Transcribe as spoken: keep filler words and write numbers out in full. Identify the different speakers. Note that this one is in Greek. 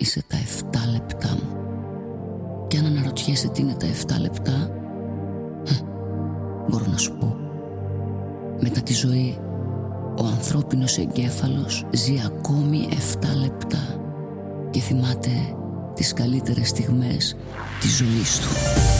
Speaker 1: είσαι τα εφτά λεπτά μου. Και αν αναρωτιέσαι τι είναι τα εφτά λεπτά, μπορώ να σου πω. Μετά τη ζωή, ο ανθρώπινος εγκέφαλος ζει ακόμη εφτά λεπτά και θυμάται τις καλύτερες στιγμές της ζωής του.